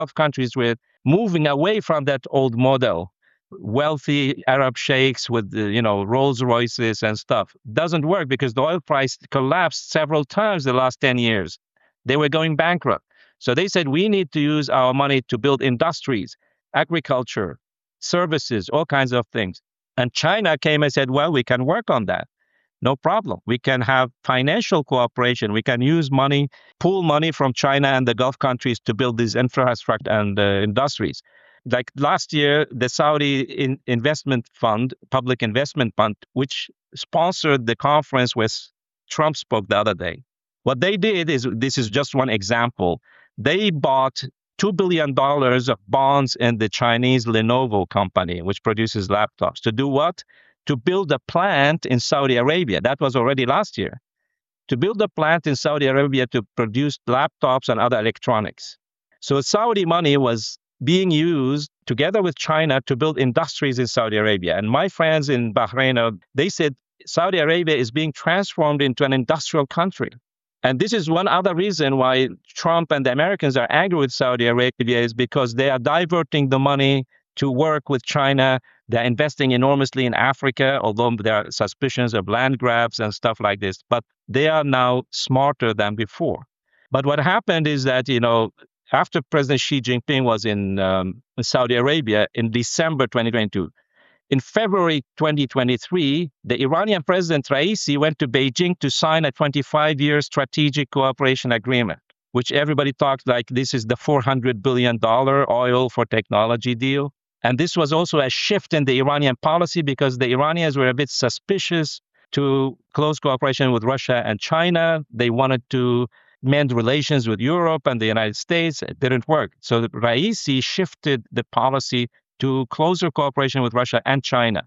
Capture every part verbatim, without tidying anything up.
Gulf countries were moving away from that old model. Wealthy Arab sheikhs with, uh, you know, Rolls Royces and stuff. Doesn't work because the oil price collapsed several times the last ten years. They were going bankrupt. So they said, we need to use our money to build industries, agriculture, services, all kinds of things. And China came and said, well, we can work on that. No problem. We can have financial cooperation. We can use money, pool money from China and the Gulf countries to build these infrastructure and uh, industries. Like last year, the Saudi in Investment Fund, Public Investment Fund, which sponsored the conference where Trump spoke the other day. What they did is, this is just one example, they bought two billion dollars of bonds in the Chinese Lenovo company, which produces laptops. To do what? To build a plant in Saudi Arabia. That was already last year. To build a plant in Saudi Arabia to produce laptops and other electronics. So Saudi money was being used together with China to build industries in Saudi Arabia. And my friends in Bahrain, they said Saudi Arabia is being transformed into an industrial country. And this is one other reason why Trump and the Americans are angry with Saudi Arabia, is because they are diverting the money to work with China. They're investing enormously in Africa, although there are suspicions of land grabs and stuff like this. But they are now smarter than before. But what happened is that, you know, after President Xi Jinping was in um, Saudi Arabia in December twenty twenty-two, in February twenty twenty-three, the Iranian President Raisi went to Beijing to sign a twenty-five year strategic cooperation agreement, which everybody talked like this is the four hundred billion dollars oil for technology deal. And this was also a shift in the Iranian policy because the Iranians were a bit suspicious to close cooperation with Russia and China. They wanted to mend relations with Europe and the United States. It didn't work. So Raisi shifted the policy to closer cooperation with Russia and China.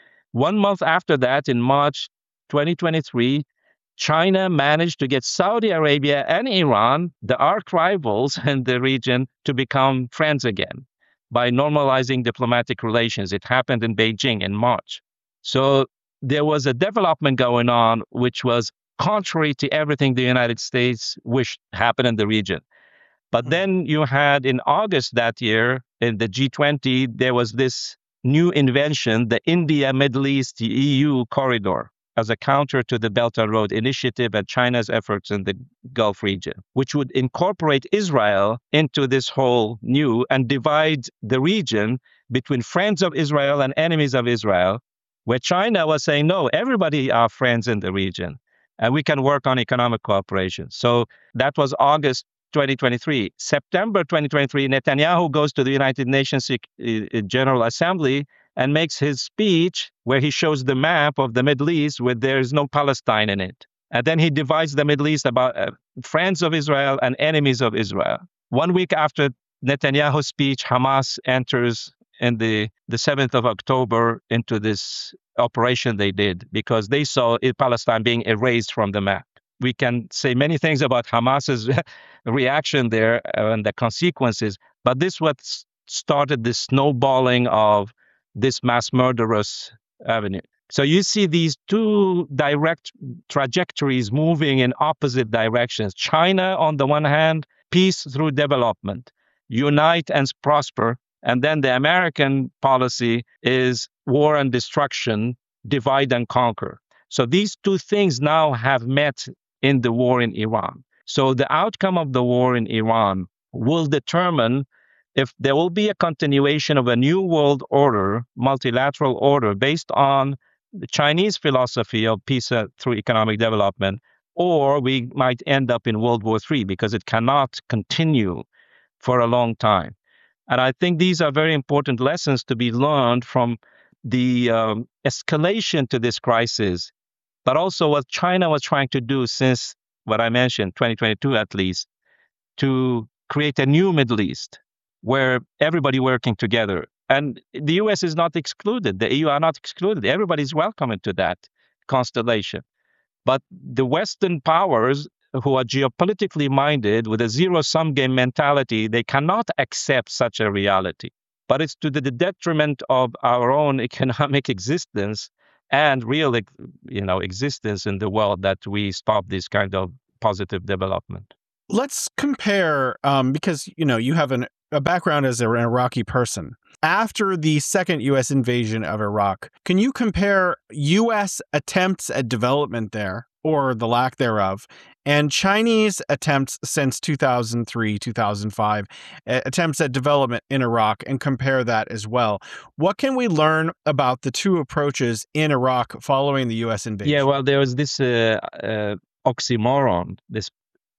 One month after that, in March twenty twenty-three, China managed to get Saudi Arabia and Iran, the arch rivals in the region, to become friends again by normalizing diplomatic relations. It happened in Beijing in March. So there was a development going on which was contrary to everything the United States wished happen in the region. But then you had in August that year, in the G twenty, there was this new invention, the India, Middle East, E U corridor, as a counter to the Belt and Road Initiative and China's efforts in the Gulf region, which would incorporate Israel into this whole new and divide the region between friends of Israel and enemies of Israel, where China was saying, no, everybody are friends in the region, and we can work on economic cooperation. So that was August twenty twenty-three. September twenty twenty-three, Netanyahu goes to the United Nations General Assembly and makes his speech where he shows the map of the Middle East where there is no Palestine in it. And then he divides the Middle East about uh, friends of Israel and enemies of Israel. One week after Netanyahu's speech, Hamas enters in the, the seventh of October into this operation they did because they saw Palestine being erased from the map. We can say many things about Hamas's reaction there and the consequences, but this what started the snowballing of this mass murderous avenue. So you see these two direct trajectories moving in opposite directions. China, on the one hand, peace through development, unite and prosper. And then the American policy is war and destruction, divide and conquer. So these two things now have met in the war in Iran. So the outcome of the war in Iran will determine if there will be a continuation of a new world order, multilateral order, based on the Chinese philosophy of peace through economic development, or we might end up in World War Three because it cannot continue for a long time. And I think these are very important lessons to be learned from the um, escalation to this crisis, but also what China was trying to do since what I mentioned, twenty twenty-two at least, to create a new Middle East where everybody working together. And the U S is not excluded. The E U are not excluded. Everybody's welcome into that constellation. But the Western powers who are geopolitically minded with a zero-sum game mentality, they cannot accept such a reality. But it's to the detriment of our own economic existence and real, you know, existence in the world that we stop this kind of positive development. Let's compare, um, because, you know, you have an a background as an Iraqi person. After the second U S invasion of Iraq, can you compare U S attempts at development there, or the lack thereof, and Chinese attempts since two thousand three, two thousand five, attempts at development in Iraq, and compare that as well? What can we learn about the two approaches in Iraq following the U S invasion? Yeah, well, there was this uh, uh, oxymoron, this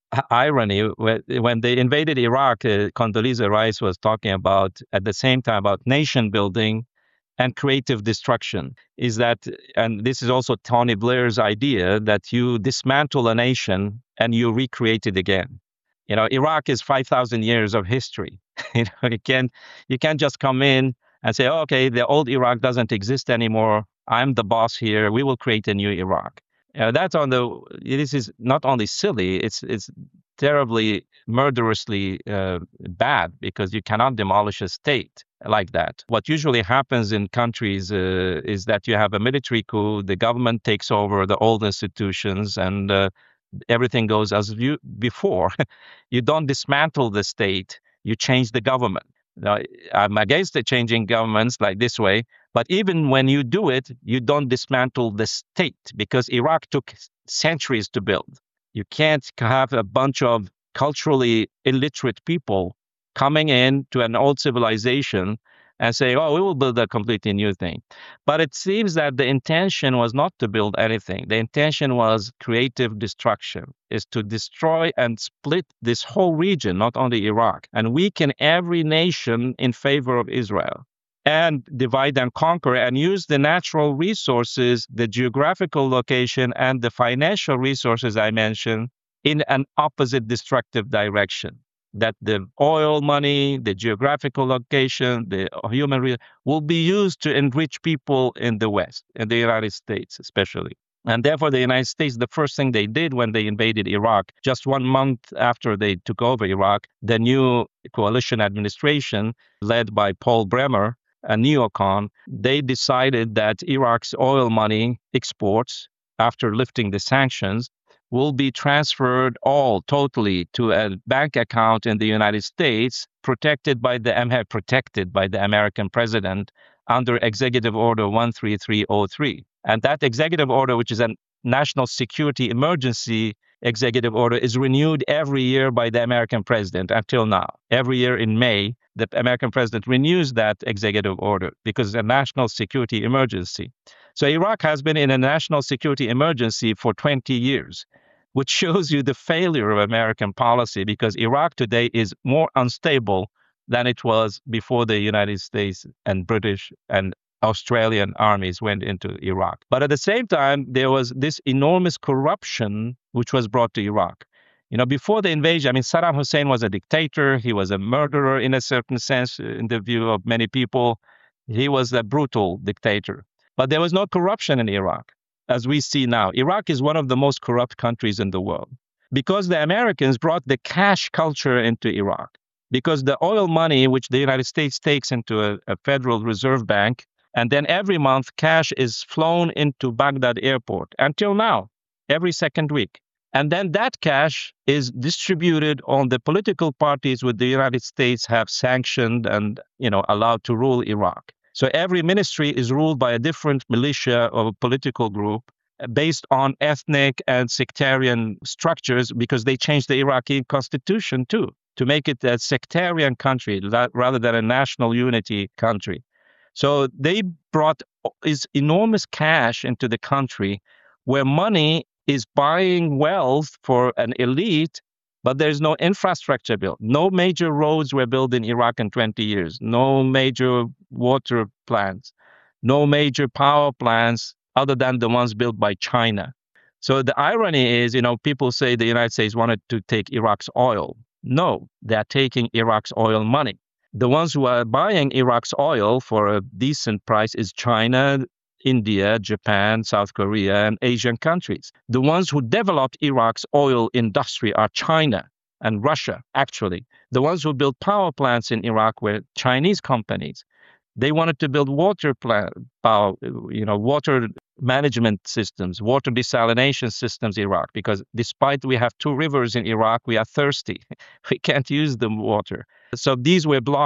irony. When they invaded Iraq, uh, Condoleezza Rice was talking about, at the same time, about nation building and creative destruction. Is that, and this is also Tony Blair's idea, that you dismantle a nation and you recreate it again. You know, Iraq is five thousand years of history. you know, you can't, you can't just come in and say, oh, okay, the old Iraq doesn't exist anymore. I'm the boss here. We will create a new Iraq. Uh, that's on the. This is not only silly; it's it's terribly, murderously uh, bad, because you cannot demolish a state like that. What usually happens in countries uh, is that you have a military coup, the government takes over the old institutions, and uh, everything goes as you, before. You don't dismantle the state; you change the government. Now, I'm against the changing governments like this way, but even when you do it, you don't dismantle the state, because Iraq took centuries to build. You can't have a bunch of culturally illiterate people coming in to an old civilization and say, oh, we will build a completely new thing. But it seems that the intention was not to build anything. The intention was creative destruction, is to destroy and split this whole region, not only Iraq, and weaken every nation in favor of Israel, and divide and conquer, and use the natural resources, the geographical location, and the financial resources I mentioned in an opposite destructive direction. That the oil money, the geographical location, the human resources will be used to enrich people in the West, in the United States especially. And therefore, the United States, the first thing they did when they invaded Iraq, just one month after they took over Iraq, the new coalition administration led by Paul Bremer, a neocon, they decided that Iraq's oil money exports, after lifting the sanctions, will be transferred all totally to a bank account in the United States, protected by the protected by the American president under Executive Order one three three oh three. And that executive order, which is a national security emergency executive order, is renewed every year by the American president until now. Every year in May, the American president renews that executive order because it's a national security emergency. So Iraq has been in a national security emergency for twenty years, which shows you the failure of American policy, because Iraq today is more unstable than it was before the United States and British and Australian armies went into Iraq. But at the same time, there was this enormous corruption which was brought to Iraq. You know, before the invasion, I mean, Saddam Hussein was a dictator. He was a murderer in a certain sense, in the view of many people. He was a brutal dictator. But there was no corruption in Iraq, as we see now. Iraq is one of the most corrupt countries in the world because the Americans brought the cash culture into Iraq. Because the oil money, which the United States takes into a, a Federal Reserve Bank, and then every month cash is flown into Baghdad airport until now, every second week. And then that cash is distributed on the political parties which the United States have sanctioned and, you know, allowed to rule Iraq. So every ministry is ruled by a different militia or political group based on ethnic and sectarian structures, because they changed the Iraqi constitution too, to make it a sectarian country rather than a national unity country. So they brought this enormous cash into the country where money is buying wealth for an elite, but there's no infrastructure built. No major roads were built in Iraq in twenty years. No major water plants. No major power plants other than the ones built by China. So the irony is, you know, people say the United States wanted to take Iraq's oil. No, they're taking Iraq's oil money. The ones who are buying Iraq's oil for a decent price is China, India, Japan, South Korea, and Asian countries. The ones who developed Iraq's oil industry are China and Russia, actually. The ones who built power plants in Iraq were Chinese companies. They wanted to build water plant, power, you know, water management systems, water desalination systems in Iraq, because despite we have two rivers in Iraq, we are thirsty. We can't use the water. So these were blocked.